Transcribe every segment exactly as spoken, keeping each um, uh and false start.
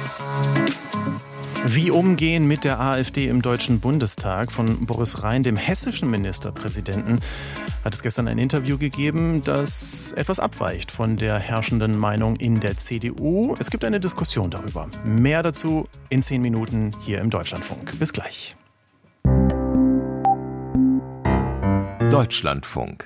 Wie umgehen mit der AfD im Deutschen Bundestag? Von Boris Rhein, dem hessischen Ministerpräsidenten, hat es gestern ein Interview gegeben, das etwas abweicht von der herrschenden Meinung in der C D U. Es gibt eine Diskussion darüber. Mehr dazu in zehn Minuten hier im Deutschlandfunk. Bis gleich. Deutschlandfunk.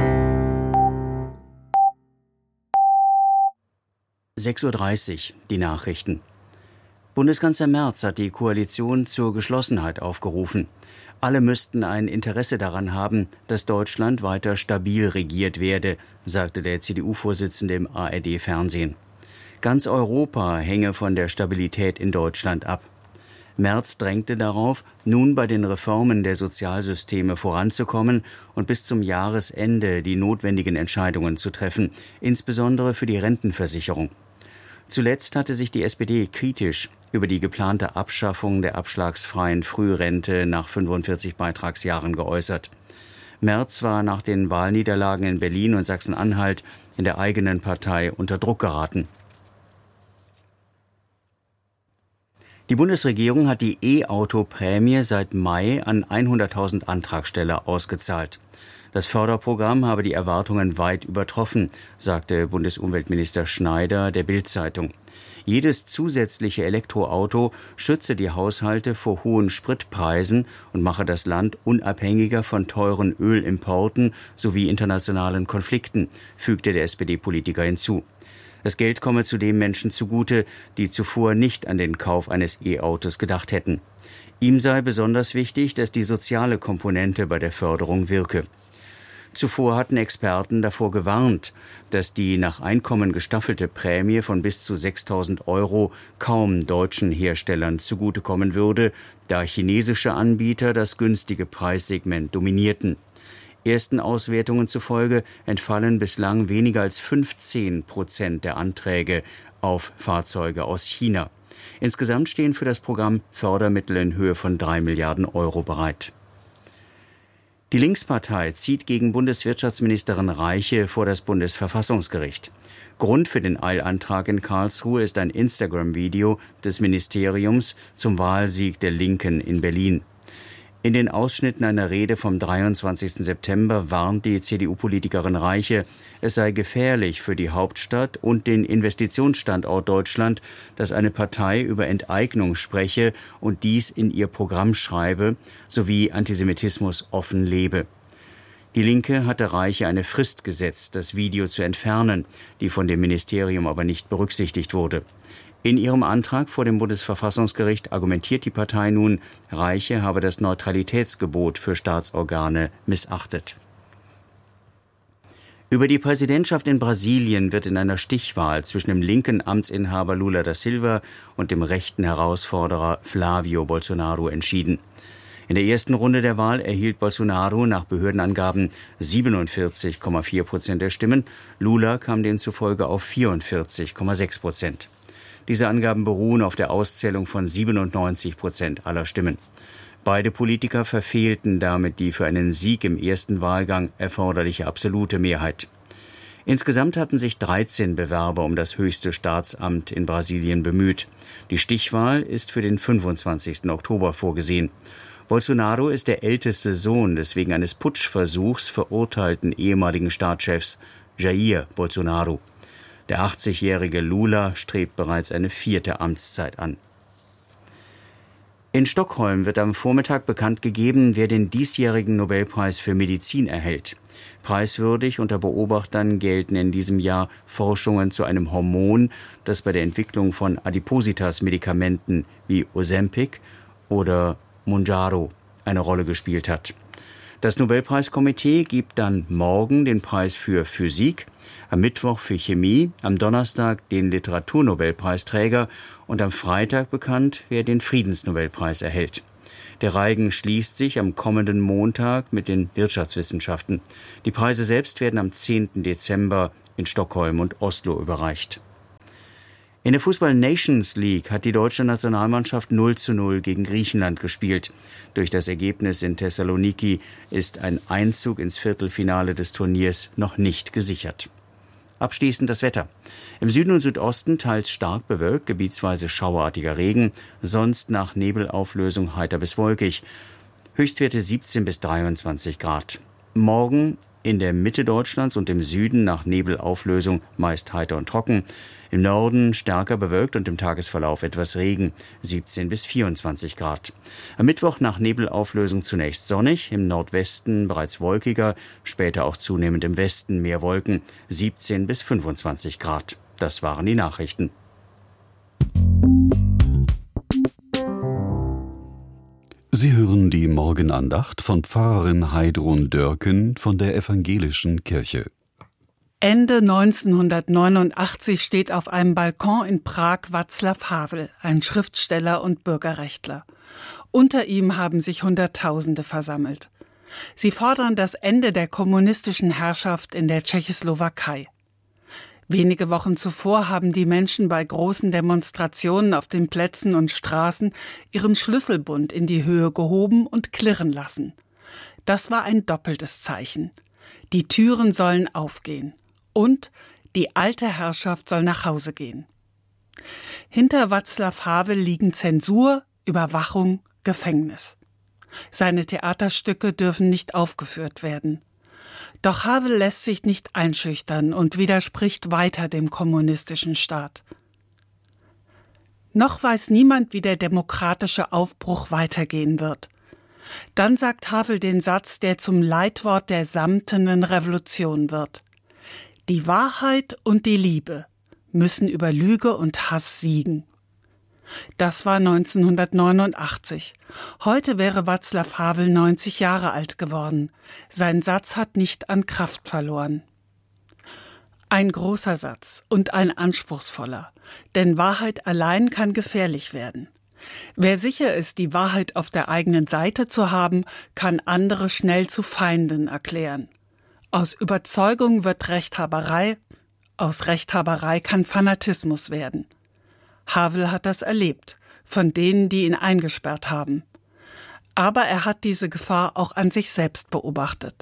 sechs Uhr dreißig, die Nachrichten. Bundeskanzler Merz hat die Koalition zur Geschlossenheit aufgerufen. Alle müssten ein Interesse daran haben, dass Deutschland weiter stabil regiert werde, sagte der C D U-Vorsitzende im A R D-Fernsehen. Ganz Europa hänge von der Stabilität in Deutschland ab. Merz drängte darauf, nun bei den Reformen der Sozialsysteme voranzukommen und bis zum Jahresende die notwendigen Entscheidungen zu treffen, insbesondere für die Rentenversicherung. Zuletzt hatte sich die S P D kritisch über die geplante Abschaffung der abschlagsfreien Frührente nach fünfundvierzig Beitragsjahren geäußert. Merz war nach den Wahlniederlagen in Berlin und Sachsen-Anhalt in der eigenen Partei unter Druck geraten. Die Bundesregierung hat die E-Auto-Prämie seit Mai an hunderttausend Antragsteller ausgezahlt. Das Förderprogramm habe die Erwartungen weit übertroffen, sagte Bundesumweltminister Schneider der Bild-Zeitung. Jedes zusätzliche Elektroauto schütze die Haushalte vor hohen Spritpreisen und mache das Land unabhängiger von teuren Ölimporten sowie internationalen Konflikten, fügte der S P D-Politiker hinzu. Das Geld komme zudem Menschen zugute, die zuvor nicht an den Kauf eines E-Autos gedacht hätten. Ihm sei besonders wichtig, dass die soziale Komponente bei der Förderung wirke. Zuvor hatten Experten davor gewarnt, dass die nach Einkommen gestaffelte Prämie von bis zu sechstausend Euro kaum deutschen Herstellern zugutekommen würde, da chinesische Anbieter das günstige Preissegment dominierten. Ersten Auswertungen zufolge entfallen bislang weniger als fünfzehn Prozent der Anträge auf Fahrzeuge aus China. Insgesamt stehen für das Programm Fördermittel in Höhe von drei Milliarden Euro bereit. Die Linkspartei zieht gegen Bundeswirtschaftsministerin Reiche vor das Bundesverfassungsgericht. Grund für den Eilantrag in Karlsruhe ist ein Instagram-Video des Ministeriums zum Wahlsieg der Linken in Berlin. In den Ausschnitten einer Rede vom dreiundzwanzigsten September warnt die C D U-Politikerin Reiche, es sei gefährlich für die Hauptstadt und den Investitionsstandort Deutschland, dass eine Partei über Enteignung spreche und dies in ihr Programm schreibe, sowie Antisemitismus offen lebe. Die Linke hatte Reiche eine Frist gesetzt, das Video zu entfernen, die von dem Ministerium aber nicht berücksichtigt wurde. In ihrem Antrag vor dem Bundesverfassungsgericht argumentiert die Partei nun, Reiche habe das Neutralitätsgebot für Staatsorgane missachtet. Über die Präsidentschaft in Brasilien wird in einer Stichwahl zwischen dem linken Amtsinhaber Lula da Silva und dem rechten Herausforderer Flávio Bolsonaro entschieden. In der ersten Runde der Wahl erhielt Bolsonaro nach Behördenangaben siebenundvierzig Komma vier Prozent der Stimmen, Lula kam demzufolge auf vierundvierzig Komma sechs Prozent. Diese Angaben beruhen auf der Auszählung von siebenundneunzig Prozent aller Stimmen. Beide Politiker verfehlten damit die für einen Sieg im ersten Wahlgang erforderliche absolute Mehrheit. Insgesamt hatten sich dreizehn Bewerber um das höchste Staatsamt in Brasilien bemüht. Die Stichwahl ist für den fünfundzwanzigsten Oktober vorgesehen. Bolsonaro ist der älteste Sohn des wegen eines Putschversuchs verurteilten ehemaligen Staatschefs Jair Bolsonaro. Der achtzigjährige Lula strebt bereits eine vierte Amtszeit an. In Stockholm wird am Vormittag bekannt gegeben, wer den diesjährigen Nobelpreis für Medizin erhält. Preiswürdig unter Beobachtern gelten in diesem Jahr Forschungen zu einem Hormon, das bei der Entwicklung von Adipositas-Medikamenten wie Ozempic oder Mounjaro eine Rolle gespielt hat. Das Nobelpreiskomitee gibt dann morgen den Preis für Physik, am Mittwoch für Chemie, am Donnerstag den Literaturnobelpreisträger und am Freitag bekannt, wer den Friedensnobelpreis erhält. Der Reigen schließt sich am kommenden Montag mit den Wirtschaftswissenschaften. Die Preise selbst werden am zehnten Dezember in Stockholm und Oslo überreicht. In der Fußball-Nations League hat die deutsche Nationalmannschaft null zu null gegen Griechenland gespielt. Durch das Ergebnis in Thessaloniki ist ein Einzug ins Viertelfinale des Turniers noch nicht gesichert. Abschließend das Wetter. Im Süden und Südosten teils stark bewölkt, gebietsweise schauerartiger Regen, sonst nach Nebelauflösung heiter bis wolkig. Höchstwerte siebzehn bis dreiundzwanzig Grad. Morgen in der Mitte Deutschlands und im Süden nach Nebelauflösung meist heiter und trocken. Im Norden stärker bewölkt und im Tagesverlauf etwas Regen, siebzehn bis vierundzwanzig Grad. Am Mittwoch nach Nebelauflösung zunächst sonnig, im Nordwesten bereits wolkiger, später auch zunehmend im Westen mehr Wolken, siebzehn bis fünfundzwanzig Grad. Das waren die Nachrichten. Sie hören die Morgenandacht von Pfarrerin Heidrun Dörken von der Evangelischen Kirche. Ende neunzehnhundertneunundachtzig steht auf einem Balkon in Prag Václav Havel, ein Schriftsteller und Bürgerrechtler. Unter ihm haben sich Hunderttausende versammelt. Sie fordern das Ende der kommunistischen Herrschaft in der Tschechoslowakei. Wenige Wochen zuvor haben die Menschen bei großen Demonstrationen auf den Plätzen und Straßen ihren Schlüsselbund in die Höhe gehoben und klirren lassen. Das war ein doppeltes Zeichen. Die Türen sollen aufgehen. Und die alte Herrschaft soll nach Hause gehen. Hinter Václav Havel liegen Zensur, Überwachung, Gefängnis. Seine Theaterstücke dürfen nicht aufgeführt werden. Doch Havel lässt sich nicht einschüchtern und widerspricht weiter dem kommunistischen Staat. Noch weiß niemand, wie der demokratische Aufbruch weitergehen wird. Dann sagt Havel den Satz, der zum Leitwort der samtenen Revolution wird. Die Wahrheit und die Liebe müssen über Lüge und Hass siegen. Das war neunzehnhundertneunundachtzig. Heute wäre Václav Havel neunzig Jahre alt geworden. Sein Satz hat nicht an Kraft verloren. Ein großer Satz und ein anspruchsvoller, denn Wahrheit allein kann gefährlich werden. Wer sicher ist, die Wahrheit auf der eigenen Seite zu haben, kann andere schnell zu Feinden erklären. Aus Überzeugung wird Rechthaberei, aus Rechthaberei kann Fanatismus werden. Havel hat das erlebt, von denen, die ihn eingesperrt haben. Aber er hat diese Gefahr auch an sich selbst beobachtet.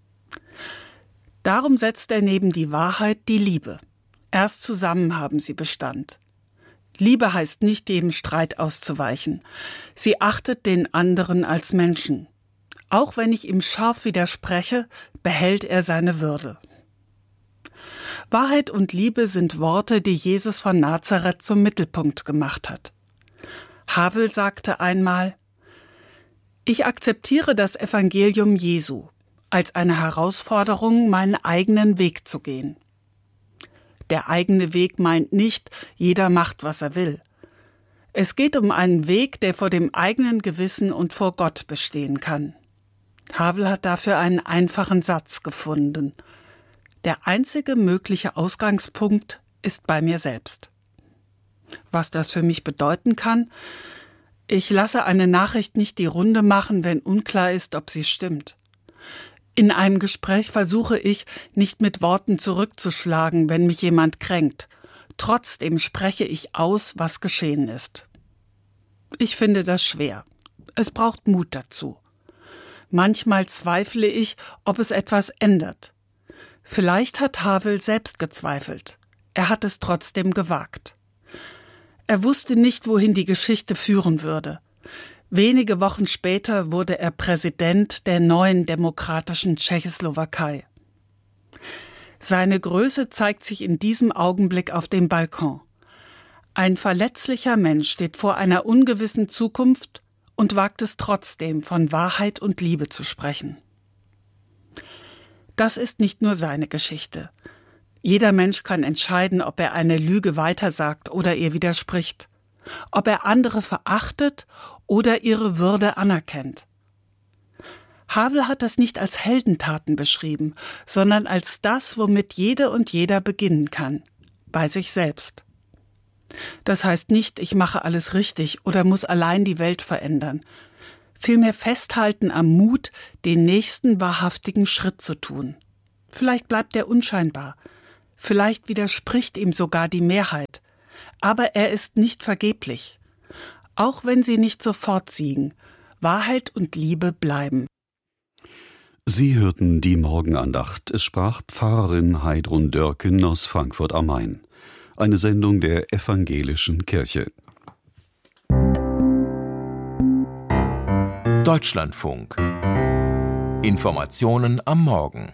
Darum setzt er neben die Wahrheit die Liebe. Erst zusammen haben sie Bestand. Liebe heißt nicht, jedem Streit auszuweichen. Sie achtet den anderen als Menschen. Auch wenn ich ihm scharf widerspreche, behält er seine Würde. Wahrheit und Liebe sind Worte, die Jesus von Nazareth zum Mittelpunkt gemacht hat. Havel sagte einmal: Ich akzeptiere das Evangelium Jesu als eine Herausforderung, meinen eigenen Weg zu gehen. Der eigene Weg meint nicht, jeder macht, was er will. Es geht um einen Weg, der vor dem eigenen Gewissen und vor Gott bestehen kann. Havel hat dafür einen einfachen Satz gefunden. Der einzige mögliche Ausgangspunkt ist bei mir selbst. Was das für mich bedeuten kann? Ich lasse eine Nachricht nicht die Runde machen, wenn unklar ist, ob sie stimmt. In einem Gespräch versuche ich, nicht mit Worten zurückzuschlagen, wenn mich jemand kränkt. Trotzdem spreche ich aus, was geschehen ist. Ich finde das schwer. Es braucht Mut dazu. Manchmal zweifle ich, ob es etwas ändert. Vielleicht hat Havel selbst gezweifelt. Er hat es trotzdem gewagt. Er wusste nicht, wohin die Geschichte führen würde. Wenige Wochen später wurde er Präsident der neuen demokratischen Tschechoslowakei. Seine Größe zeigt sich in diesem Augenblick auf dem Balkon. Ein verletzlicher Mensch steht vor einer ungewissen Zukunft und wagt es trotzdem, von Wahrheit und Liebe zu sprechen. Das ist nicht nur seine Geschichte. Jeder Mensch kann entscheiden, ob er eine Lüge weitersagt oder ihr widerspricht, ob er andere verachtet oder ihre Würde anerkennt. Havel hat das nicht als Heldentaten beschrieben, sondern als das, womit jede und jeder beginnen kann, bei sich selbst. Das heißt nicht, ich mache alles richtig oder muss allein die Welt verändern. Vielmehr festhalten am Mut, den nächsten wahrhaftigen Schritt zu tun. Vielleicht bleibt er unscheinbar, vielleicht widerspricht ihm sogar die Mehrheit, aber er ist nicht vergeblich. Auch wenn sie nicht sofort siegen, Wahrheit und Liebe bleiben. Sie hörten die Morgenandacht. Es sprach Pfarrerin Heidrun Dörken aus Frankfurt am Main. Eine Sendung der Evangelischen Kirche. Deutschlandfunk. Informationen am Morgen.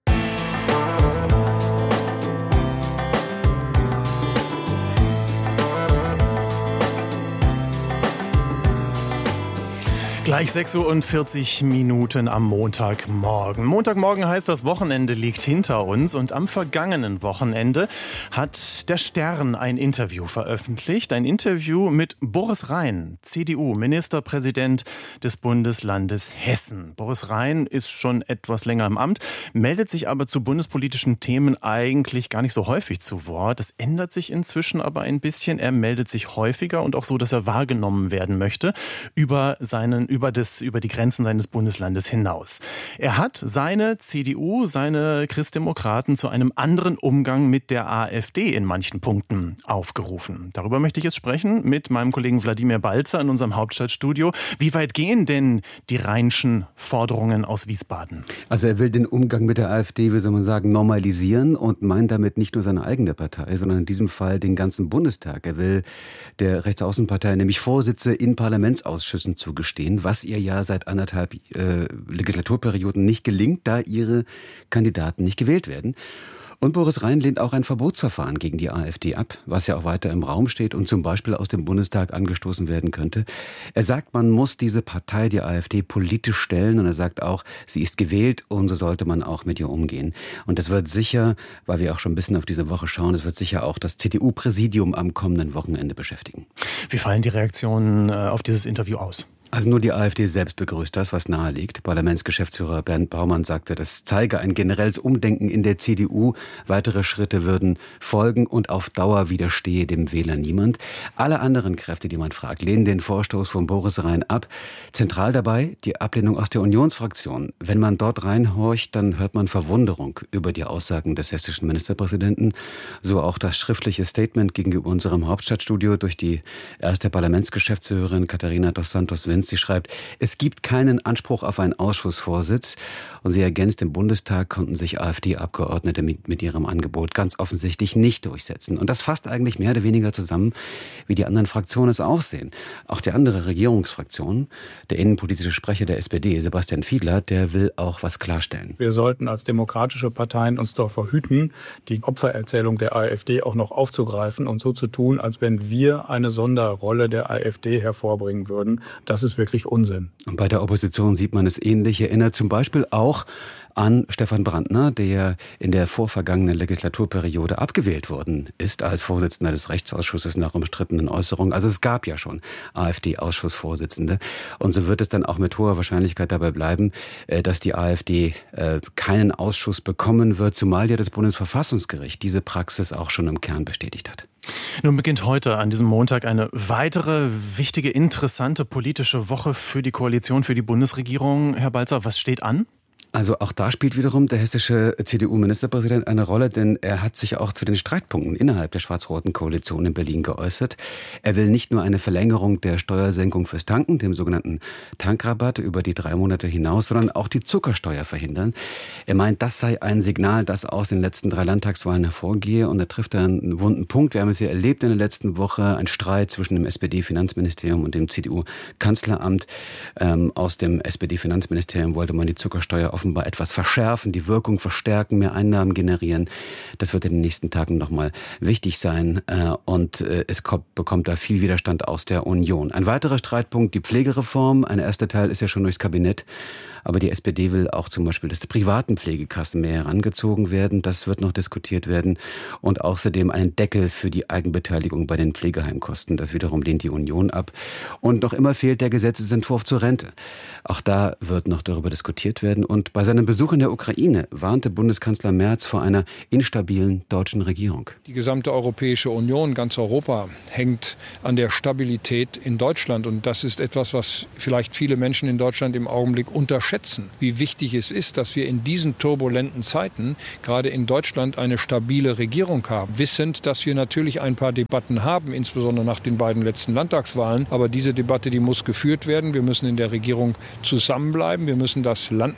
Gleich sechs Uhr und vierzig Minuten am Montagmorgen. Montagmorgen heißt, das Wochenende liegt hinter uns und am vergangenen Wochenende hat der Stern ein Interview veröffentlicht. Ein Interview mit Boris Rhein, C D U-Ministerpräsident des Bundeslandes Hessen. Boris Rhein ist schon etwas länger im Amt, meldet sich aber zu bundespolitischen Themen eigentlich gar nicht so häufig zu Wort. Das ändert sich inzwischen aber ein bisschen. Er meldet sich häufiger und auch so, dass er wahrgenommen werden möchte über seinen über das, über die Grenzen seines Bundeslandes hinaus. Er hat seine C D U, seine Christdemokraten zu einem anderen Umgang mit der AfD in manchen Punkten aufgerufen. Darüber möchte ich jetzt sprechen mit meinem Kollegen Wladimir Balzer in unserem Hauptstadtstudio. Wie weit gehen denn die Rheinschen Forderungen aus Wiesbaden? Also er will den Umgang mit der AfD, wie soll man sagen, normalisieren und meint damit nicht nur seine eigene Partei, sondern in diesem Fall den ganzen Bundestag. Er will der Rechtsaußenpartei nämlich Vorsitze in Parlamentsausschüssen zugestehen, was ihr ja seit anderthalb äh, Legislaturperioden nicht gelingt, da ihre Kandidaten nicht gewählt werden. Und Boris Rhein lehnt auch ein Verbotsverfahren gegen die AfD ab, was ja auch weiter im Raum steht und zum Beispiel aus dem Bundestag angestoßen werden könnte. Er sagt, man muss diese Partei, die AfD, politisch stellen und er sagt auch, sie ist gewählt und so sollte man auch mit ihr umgehen. Und das wird sicher, weil wir auch schon ein bisschen auf diese Woche schauen, das wird sicher auch das C D U-Präsidium am kommenden Wochenende beschäftigen. Wie fallen die Reaktionen auf dieses Interview aus? Also nur die AfD selbst begrüßt das, was nahe liegt. Parlamentsgeschäftsführer Bernd Baumann sagte, das zeige ein generelles Umdenken in der C D U. Weitere Schritte würden folgen und auf Dauer widerstehe dem Wähler niemand. Alle anderen Kräfte, die man fragt, lehnen den Vorstoß von Boris Rhein ab. Zentral dabei die Ablehnung aus der Unionsfraktion. Wenn man dort reinhorcht, dann hört man Verwunderung über die Aussagen des hessischen Ministerpräsidenten. So auch das schriftliche Statement gegenüber unserem Hauptstadtstudio durch die erste Parlamentsgeschäftsführerin Katharina dos Santos-Winz. Sie schreibt, es gibt keinen Anspruch auf einen Ausschussvorsitz. Und sie ergänzt, im Bundestag konnten sich AfD-Abgeordnete mit, mit ihrem Angebot ganz offensichtlich nicht durchsetzen. Und das fasst eigentlich mehr oder weniger zusammen, wie die anderen Fraktionen es auch sehen. Auch die andere Regierungsfraktion, der innenpolitische Sprecher der S P D, Sebastian Fiedler, der will auch was klarstellen. Wir sollten als demokratische Parteien uns davor hüten, die Opfererzählung der AfD auch noch aufzugreifen und so zu tun, als wenn wir eine Sonderrolle der AfD hervorbringen würden. Das ist wirklich Unsinn. Und bei der Opposition sieht man es ähnlich. Erinnert zum Beispiel auch an Stefan Brandner, der in der vorvergangenen Legislaturperiode abgewählt worden ist als Vorsitzender des Rechtsausschusses nach umstrittenen Äußerungen. Also es gab ja schon AfD-Ausschussvorsitzende. Und so wird es dann auch mit hoher Wahrscheinlichkeit dabei bleiben, dass die AfD keinen Ausschuss bekommen wird, zumal ja das Bundesverfassungsgericht diese Praxis auch schon im Kern bestätigt hat. Nun beginnt heute an diesem Montag eine weitere wichtige, interessante politische Woche für die Koalition, für die Bundesregierung. Herr Balzer, was steht an? Also auch da spielt wiederum der hessische C D U-Ministerpräsident eine Rolle, denn er hat sich auch zu den Streitpunkten innerhalb der schwarz-roten Koalition in Berlin geäußert. Er will nicht nur eine Verlängerung der Steuersenkung fürs Tanken, dem sogenannten Tankrabatt über die drei Monate hinaus, sondern auch die Zuckersteuer verhindern. Er meint, das sei ein Signal, das aus den letzten drei Landtagswahlen hervorgehe und er trifft da einen wunden Punkt. Wir haben es ja erlebt in der letzten Woche, ein Streit zwischen dem S P D-Finanzministerium und dem C D U-Kanzleramt. Ähm, aus dem S P D-Finanzministerium wollte man die Zuckersteuer offenbar etwas verschärfen, die Wirkung verstärken, mehr Einnahmen generieren. Das wird in den nächsten Tagen nochmal wichtig sein und es kommt, bekommt da viel Widerstand aus der Union. Ein weiterer Streitpunkt, die Pflegereform. Ein erster Teil ist ja schon durchs Kabinett. Aber die S P D will auch zum Beispiel, dass die privaten Pflegekassen mehr herangezogen werden. Das wird noch diskutiert werden. Und außerdem einen Deckel für die Eigenbeteiligung bei den Pflegeheimkosten. Das wiederum lehnt die Union ab. Und noch immer fehlt der Gesetzesentwurf zur Rente. Auch da wird noch darüber diskutiert werden. Und bei seinem Besuch in der Ukraine warnte Bundeskanzler Merz vor einer instabilen deutschen Regierung. Die gesamte Europäische Union, ganz Europa, hängt an der Stabilität in Deutschland. Und das ist etwas, was vielleicht viele Menschen in Deutschland im Augenblick unterschätzen. Wie wichtig es ist, dass wir in diesen turbulenten Zeiten gerade in Deutschland eine stabile Regierung haben. Wissend, dass wir natürlich ein paar Debatten haben, insbesondere nach den beiden letzten Landtagswahlen. Aber diese Debatte, die muss geführt werden. Wir müssen in der Regierung zusammenbleiben. Wir müssen das Land nach vorne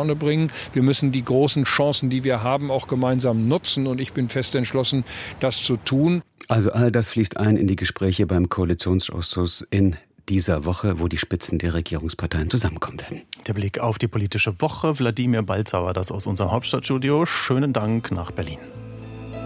vorne bringen. Wir müssen die großen Chancen, die wir haben, auch gemeinsam nutzen. Und ich bin fest entschlossen, das zu tun. Also all das fließt ein in die Gespräche beim Koalitionsausschuss in dieser Woche, wo die Spitzen der Regierungsparteien zusammenkommen werden. Der Blick auf die politische Woche. Wladimir Balzer war das aus unserem Hauptstadtstudio. Schönen Dank nach Berlin.